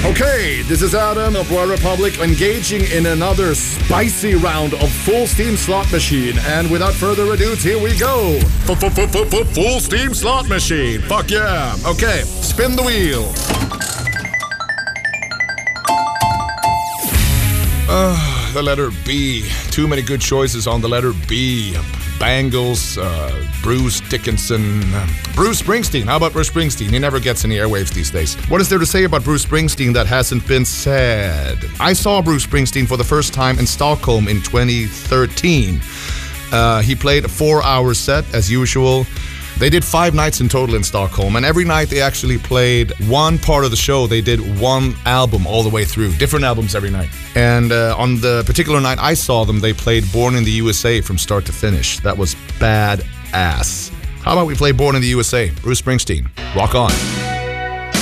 Okay, this is Adam of Royal Republic engaging in another spicy round of Full Steam Slot Machine. And without further ado, here we go. Full Steam Slot Machine. Fuck yeah. Okay, spin the wheel. The letter B. Too many good choices on the letter B. Bangles, Bruce Dickinson, Bruce Springsteen. How about Bruce Springsteen? He never gets any airwaves these days. What is there to say about Bruce Springsteen that hasn't been said? I saw Bruce Springsteen for the first time in Stockholm in 2013. He played a 4-hour set as usual. They did 5 nights in total in Stockholm, and every night they actually played one part of the show. They did one album all the way through, different albums every night. And on the particular night I saw them, they played Born in the USA from start to finish. That was badass. How about we play Born in the USA? Bruce Springsteen, rock on.